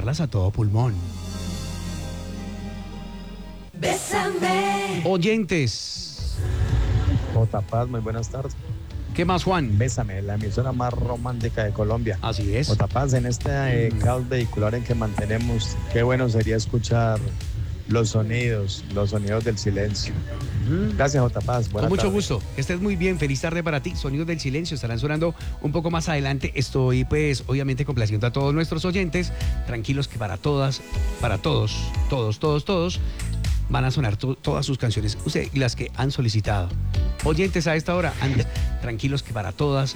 cantarlas a todo pulmón. Bésame. Oyentes. J. Paz, muy buenas tardes. ¿Qué más, Juan? Bésame, la emisora más romántica de Colombia. Así es. J. Paz, en este caos vehicular en que mantenemos, qué bueno sería escuchar los sonidos del silencio. Gracias, J. Paz. Con mucho gusto. Que estés muy bien. Feliz tarde para ti. Sonidos del silencio estarán sonando un poco más adelante. Estoy, pues, obviamente complaciendo a todos nuestros oyentes. Tranquilos que para todos, van a sonar todas sus canciones. Usted, y las que han solicitado. Oyentes a esta hora, tranquilos que para todos,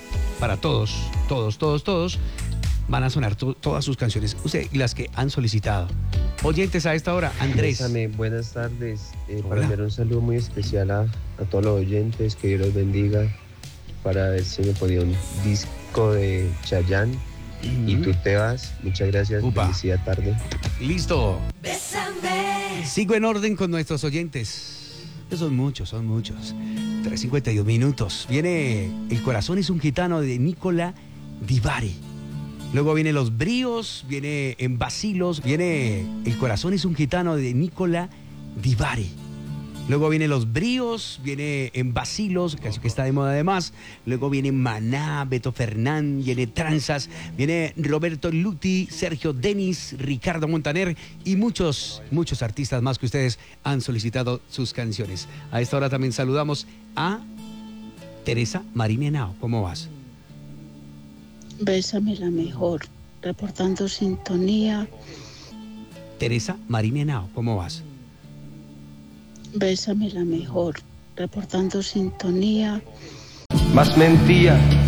van a sonar todas sus canciones. Usted, y las que han solicitado. Oyentes a esta hora, Andrés. Bésame, buenas tardes. Para enviar un saludo muy especial a todos los oyentes, que Dios los bendiga. Para ver si me ponía un disco de Chayanne. Y tú te vas. Muchas gracias. Felicidad tarde. Listo. Bésame. Sigo en orden con nuestros oyentes. Son muchos. 3:51 minutos. Viene El corazón es un gitano de Nicola Di Bari. Luego viene Los Bríos, viene En Vacilos, viene El corazón es un gitano de Nicola Di Bari. Luego viene Los Bríos, viene En Vacilos, canción que está de moda además. Luego viene Maná, Beto Fernán, viene Tranzas, viene Roberto Luti, Sergio Denis, Ricardo Montaner y muchos artistas más que ustedes han solicitado sus canciones. A esta hora también saludamos a Teresa Marín Henao. ¿Cómo vas? Bésame la mejor, reportando sintonía. Teresa Marín Henao, ¿cómo vas? Bésame la mejor, reportando sintonía. Más mentía